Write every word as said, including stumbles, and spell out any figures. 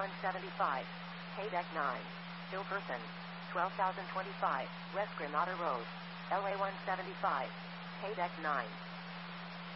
one seventy-five, K-Deck nine, Still Person, twelve thousand twenty-five, West Granada Road, L A one seventy-five, K-Deck nine.